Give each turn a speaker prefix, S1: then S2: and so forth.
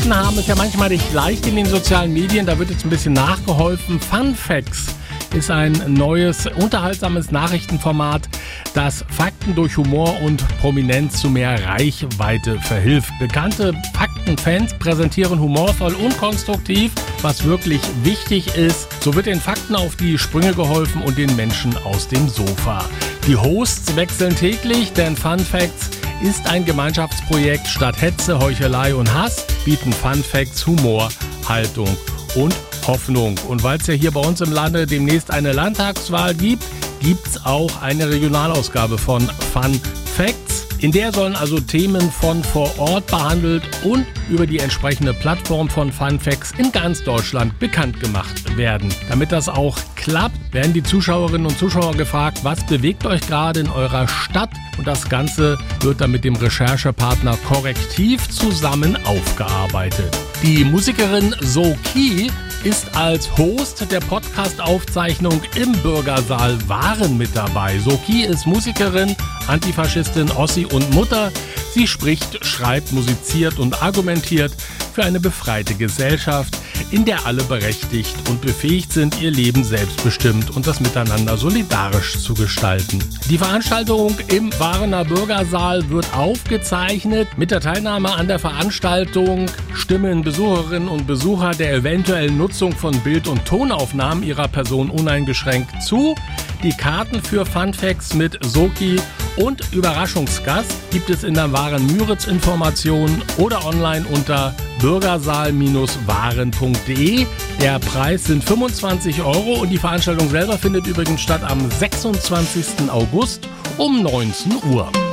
S1: Fakten haben es ja manchmal nicht leicht in den sozialen Medien. Da wird jetzt ein bisschen nachgeholfen. Fun Facts ist ein neues, unterhaltsames Nachrichtenformat, das Fakten durch Humor und Prominenz zu mehr Reichweite verhilft. Bekannte Faktenfans präsentieren humorvoll und konstruktiv, was wirklich wichtig ist. So wird den Fakten auf die Sprünge geholfen und den Menschen aus dem Sofa. Die Hosts wechseln täglich, denn Fun Facts ist ein Gemeinschaftsprojekt. Statt Hetze, Heuchelei und Hass bieten Fun Facts Humor, Haltung und Hoffnung. Und weil es ja hier bei uns im Lande demnächst eine Landtagswahl gibt, gibt's auch eine Regionalausgabe von Fun Facts. In der sollen also Themen von vor Ort behandelt und über die entsprechende Plattform von Fun Facts in ganz Deutschland bekannt gemacht werden. Damit das auch klappt, werden die Zuschauerinnen und Zuschauer gefragt, was bewegt euch gerade in eurer Stadt? Und das Ganze wird dann mit dem Recherchepartner Korrektiv zusammen aufgearbeitet. Die Musikerin Soki ist als Host der Podcast-Aufzeichnung im Bürgersaal Waren mit dabei. Soki ist Musikerin, Antifaschistin, Ossi und Mutter. Sie spricht, schreibt, musiziert und argumentiert für eine befreite Gesellschaft, in der alle berechtigt und befähigt sind, ihr Leben selbstbestimmt und das Miteinander solidarisch zu gestalten. Die Veranstaltung im Warener Bürgersaal wird aufgezeichnet. Mit der Teilnahme an der Veranstaltung stimmen Besucherinnen und Besucher der eventuellen Nutzung von Bild- und Tonaufnahmen ihrer Person uneingeschränkt zu. Die Karten für Fun Facts mit Soki und Überraschungsgast gibt es in der Waren-Müritz-Information oder online unter bürgersaal-waren.de. Der Preis sind 25 € und die Veranstaltung selber findet übrigens statt am 26. August um 19 Uhr.